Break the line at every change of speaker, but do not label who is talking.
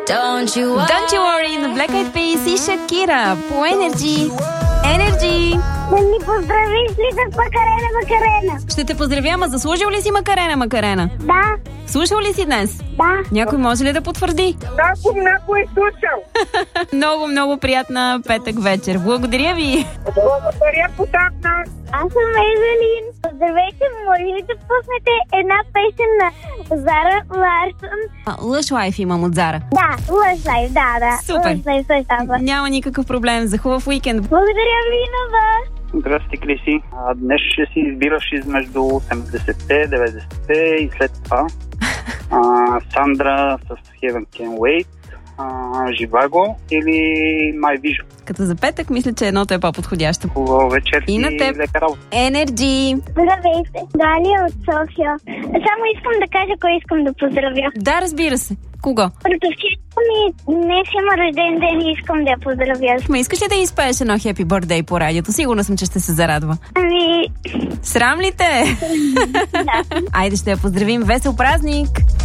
Don't you worry на Black Eyed Peas и Шакира по Energy. Energy!
Да ни поздравиш ли с Макарена?
Ще те поздравя, заслужил ли си Макарена?
Да.
Слушал ли си днес?
Да.
Някой може ли да потвърди?
Много е слушал.
Много приятна петък вечер. Благодаря ви.
Благодаря, Потапна. Аз съм Евелин. Здравейте, може ли да пуснете една песен на Зара Ларсън?
Лъж лайф имам от Зара.
Да, Лъж лайф, да.
Супер.
Лъж лайф, също.
Няма никакъв проблем. За хубав уикенд.
Благодаря ви на вас.
Здрасти, Криси. Днес ще си избираш измежду 80-те, 90-те и след това Сандра с Heaven Can Wait, Живаго или My Vision.
Като за петък, мисля, че едното е по-подходящо.
Хубава вечер
и на теб.
Лека работа.
Energy!
Здравейте, Галия от София. Само искам да кажа кой искам да поздравя.
Да, разбира се. Кого?
Братовчетка ми днес има рожден ден и искам да я поздравя.
Искаш ли да изпееш едно Happy Birthday по радиото? Сигурна съм, че ще се зарадва.
Ами...
Срам ли те?
Да.
Айде ще я поздравим. Весел празник!